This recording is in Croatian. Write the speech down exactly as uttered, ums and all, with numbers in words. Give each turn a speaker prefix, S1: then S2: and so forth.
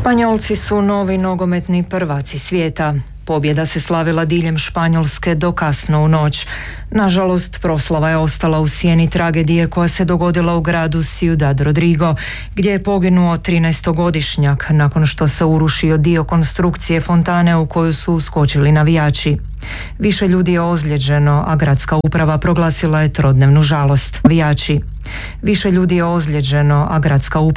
S1: Španjolci su novi nogometni prvaci svijeta. Pobjeda se slavila diljem Španjolske do kasno u noć. Nažalost, proslava je ostala u sjeni tragedije koja se dogodila u gradu Ciudad Rodrigo, gdje je poginuo trinaestogodišnjak nakon što se urušio dio konstrukcije fontane u koju su uskočili navijači. Više ljudi je ozlijeđeno, a gradska uprava proglasila je trodnevnu žalost. Navijači. Više ljudi je ozlijeđeno, a gradska uprava